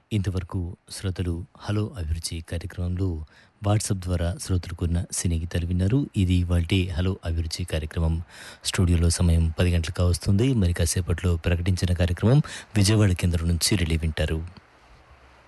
ఇంతవరకు శ్రోతలు హలో అభిరుచి కార్యక్రమంలో వాట్సాప్ ద్వారా శ్రోతలకున్న సినీ గీతాలు విన్నారు. ఇది ఇవాల్టి హలో అభిరుచి కార్యక్రమం. స్టూడియోలో సమయం 10 గంటలకు వస్తుంది. మరి కాసేపట్లో ప్రకటించిన కార్యక్రమం విజయవాడ కేంద్రం నుంచి రిలే వింటారు.